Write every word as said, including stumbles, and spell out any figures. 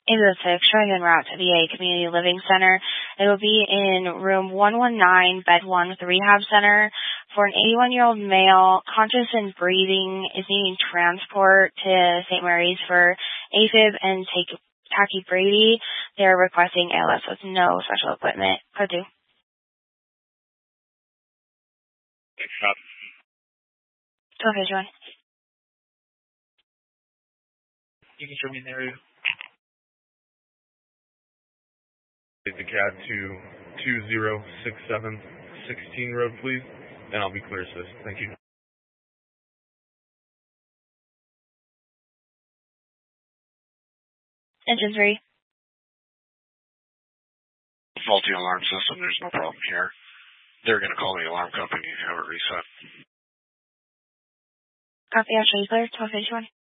eight oh six, showing en route to V A Community Living Center. It will be in room one one nine, bed one with the rehab center for an eighty-one-year-old male, conscious and breathing, is needing transport to Saint Mary's for AFib and take tachybrady. They're requesting A L S with no special equipment. Code two. twelve fifty-one. You can show me in the area. Take the cab to two zero six seven sixteen Road, please, and I'll be clear assist. Thank you. Engine three. Faulty alarm system. There's no problem here. They're going to call the alarm company and have it reset. Copy, I'll show you clear. twelve fifty-one.